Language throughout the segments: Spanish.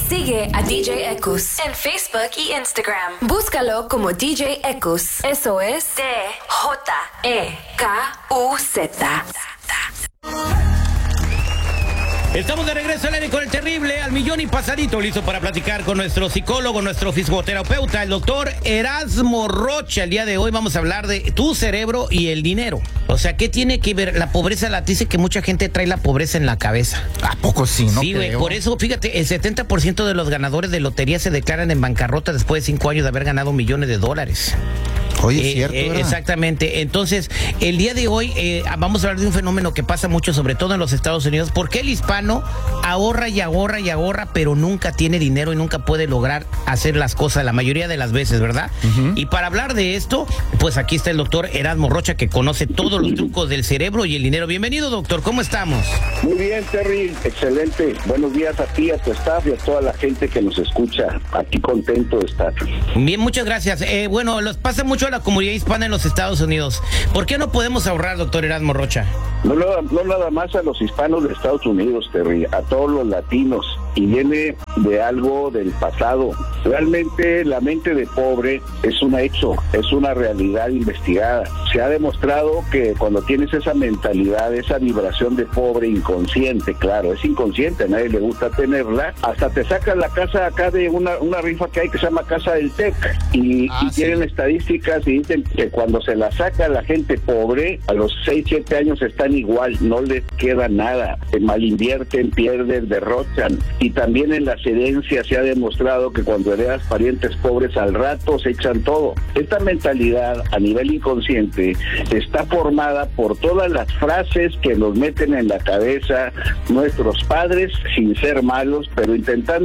Sigue a DJ Ekus en Facebook y Instagram. Búscalo como DJ Ekus. Eso es DJEKUZ. Estamos de regreso al aire con el terrible al millón y pasadito, listo para platicar con nuestro psicólogo, nuestro fisioterapeuta, el doctor Erasmo Rocha. El día de hoy vamos a hablar de tu cerebro y el dinero. O sea, ¿qué tiene que ver la pobreza? Dice que mucha gente trae la pobreza en la cabeza. ¿A poco sí? No sí, güey. Por eso, fíjate, el 70% de los ganadores de lotería se declaran en bancarrota después de 5 años de haber ganado millones de dólares. Oye, es cierto, ¿verdad? Exactamente. Entonces, el día de hoy vamos a hablar de un fenómeno que pasa mucho, sobre todo en los Estados Unidos. ¿Por qué el hispano ahorra y ahorra y ahorra, pero nunca tiene dinero y nunca puede lograr hacer las cosas la mayoría de las veces, verdad? Y para hablar de esto, pues aquí está el doctor Erasmo Rocha, que conoce todos los trucos del cerebro y el dinero. Bienvenido, doctor. ¿Cómo estamos? Muy bien, Terry. Excelente. Buenos días a ti, a tu staff y a toda la gente que nos escucha. Aquí contento de estar. Bien, muchas gracias. Bueno, los pasa mucho a la comunidad hispana en los Estados Unidos. ¿Por qué no podemos ahorrar, doctor Erasmo Rocha? No nada más a los hispanos de Estados Unidos, Terry, a todos los latinos. Y viene de algo del pasado. Realmente la mente de pobre es un hecho, es una realidad investigada. Se ha demostrado que cuando tienes esa mentalidad, esa vibración de pobre inconsciente, claro, es inconsciente, a nadie le gusta tenerla, hasta te sacan la casa acá de una rifa que hay que se llama Casa del TEC. Y tienen estadísticas y dicen que cuando se la saca la gente pobre, a los 6, 7 años están igual, no les queda nada, malinvierten, pierden, derrochan. Y también en las herencias se ha demostrado que cuando heredas parientes pobres al rato se echan todo. Esta mentalidad a nivel inconsciente está formada por todas las frases que nos meten en la cabeza nuestros padres sin ser malos, pero intentar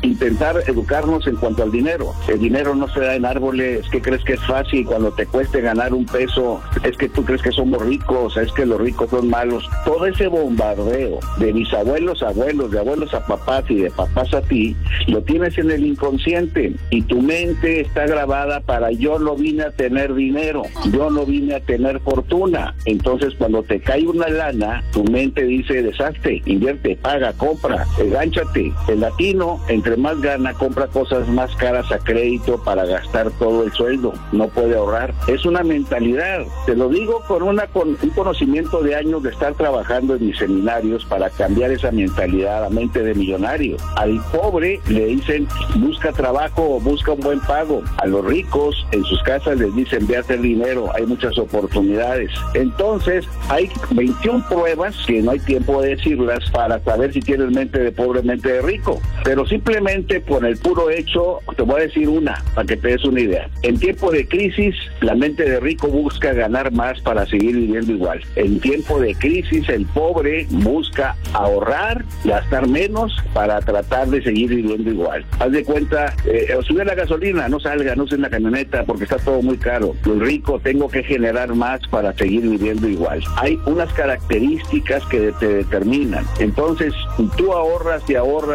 educarnos en cuanto al dinero. El dinero no se da en árboles, que crees que es fácil cuando te cueste ganar un peso, es que tú crees que somos ricos, es que los ricos son malos. Todo ese bombardeo de mis abuelos a abuelos, de abuelos a papás y de papás a ti, lo tienes en el inconsciente y tu mente está grabada para yo no vine a tener dinero, yo no vine a tener fortuna. Entonces cuando te cae una lana, tu mente dice deshazte, invierte, paga, compra, engánchate. El latino, entre más gana, compra cosas más caras a crédito para gastar todo el sueldo, no puede ahorrar. Es una mentalidad, te lo digo con un conocimiento de años de estar trabajando en mis seminarios para cambiar esa mentalidad a mente de millonario. Al pobre le dicen busca trabajo o busca un buen pago. A los ricos en sus casas les dicen ve a hacer dinero, hay muchas oportunidades. Entonces hay 21 pruebas que no hay tiempo de decirlas para saber si tienes mente de pobre, mente de rico. Pero simplemente con el puro hecho, te voy a decir una, para que te des una idea. En tiempo de crisis, la mente de rico busca ganar más para seguir viviendo igual. En tiempo de crisis, el pobre busca ahorrar, gastar menos para tratar de seguir viviendo igual. Haz de cuenta, subir la gasolina, no salga, no usen la camioneta porque está todo muy caro. El rico, tengo que generar más para seguir viviendo igual. Hay unas características que te determinan. Entonces, tú ahorras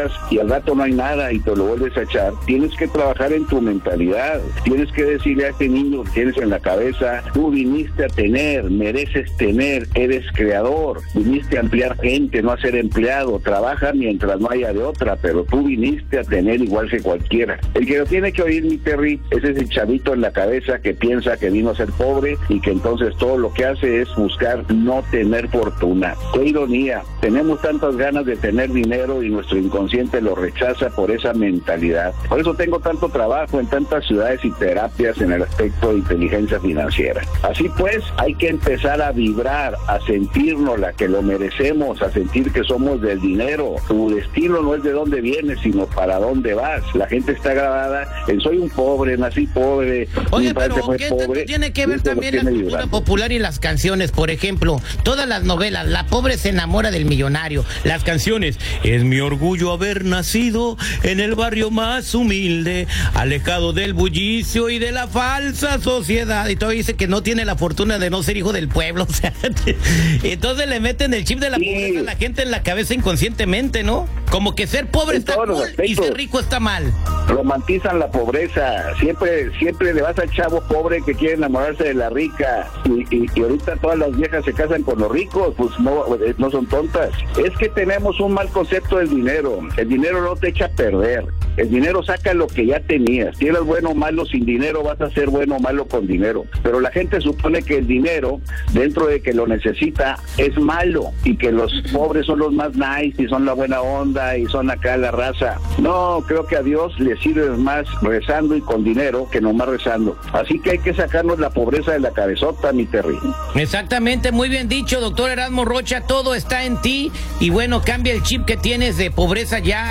y al rato no hay nada y te lo vuelves a echar. Tienes que trabajar en tu mentalidad. Tienes que decirle a este niño que tienes en la cabeza, tú viniste a tener, mereces tener, eres creador, viniste a emplear gente, no a ser empleado, trabaja mientras no haya de otra, pero tú viniste a tener igual que cualquiera. El que lo tiene que oír, mi Terry, es ese chavito en la cabeza que piensa que vino a ser pobre y que entonces todo lo que hace es buscar no tener fortuna. Qué ironía, tenemos tantas ganas de tener dinero y nuestro inconsciente lo rechaza por esa mentalidad. Por eso tengo tanto trabajo en tantas ciudades y terapias en el aspecto de inteligencia financiera. Así pues, hay que empezar a vibrar, a sentirnos la que lo merecemos, a sentir que somos del dinero. Tu destino no es de dónde vienes, sino para dónde vas. La gente está grabada en soy un pobre, nací pobre. Oye, pero ¿qué pobre? Tiene que ver también la cultura popular y las canciones? Por ejemplo, todas las novelas, la pobre se enamora del millonario. Las canciones, es mi orgullo haber nacido en el barrio más humilde, alejado del bullicio y de la falsa sociedad. Y todavía dice que no tiene la fortuna de no ser hijo del pueblo. O sea, entonces le meten el chip de la pobreza a la gente en la cabeza inconscientemente, ¿no? Como que ser pobre está cool y ser rico está mal. romantizan la pobreza. Siempre le vas al chavo pobre que quiere enamorarse de la rica, y ahorita todas las viejas se casan con los ricos. Pues no son tontas. Es que tenemos un mal concepto del dinero. El dinero no te echa a perder. El dinero saca lo que ya tenías. Si eres bueno o malo sin dinero, vas a ser bueno o malo con dinero. Pero la gente supone que el dinero, dentro de que lo necesita, es malo, y que los pobres son los más nice y son la buena onda y son acá la raza. No, creo que a Dios le sirve más rezando y con dinero que nomás rezando. Así que hay que sacarnos la pobreza de la cabezota, mi Terry. Exactamente, muy bien dicho, doctor Erasmo Rocha. Todo está en ti, y bueno, cambia el chip que tienes de pobreza ya,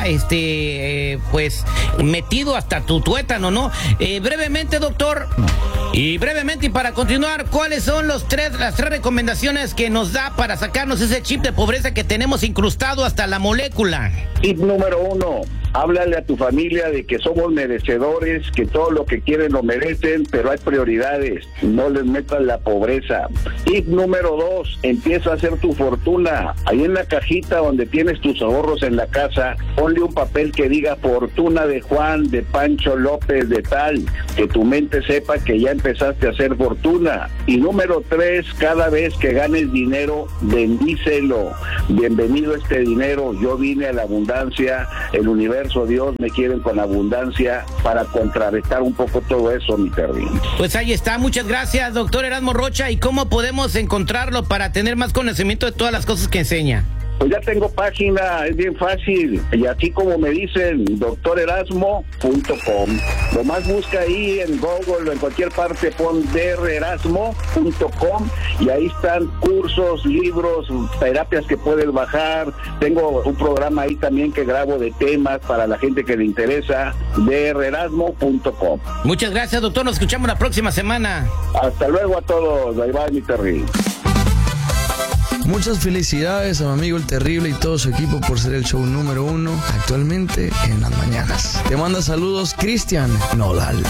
pues metido hasta tu tuétano, ¿no? Brevemente, doctor, y para continuar, ¿cuáles son las tres recomendaciones que nos da para sacarnos ese chip de pobreza que tenemos incrustado hasta la molécula? Tip número 1. Háblale a tu familia de que somos merecedores, que todo lo que quieren lo merecen, pero hay prioridades. No les metas la pobreza. Tip número 2. Empieza a hacer tu fortuna. Ahí en la cajita donde tienes tus ahorros en la casa, ponle un papel que diga fortuna de Juan, de Pancho López, de tal. Que tu mente sepa que ya empezaste a hacer fortuna. Y número 3. Cada vez que ganes dinero, bendícelo. Bienvenido este dinero. Yo vine a la abundancia. El universo, Dios me quieren con abundancia para contrarrestar un poco todo eso, mi Terry. Pues ahí está, muchas gracias, doctor Erasmo Rocha. ¿Y cómo podemos encontrarlo para tener más conocimiento de todas las cosas que enseña? Pues ya tengo página, es bien fácil, y así como me dicen, drerasmo.com. Nomás busca ahí en Google o en cualquier parte, pon drerasmo.com, y ahí están cursos, libros, terapias que puedes bajar. Tengo un programa ahí también que grabo de temas para la gente que le interesa, drerasmo.com. Muchas gracias, doctor, nos escuchamos la próxima semana. Hasta luego a todos, bye bye, mi Terry. Muchas felicidades a mi amigo El Terrible y todo su equipo por ser el show número 1 actualmente en las mañanas. Te manda saludos Cristian Nodal.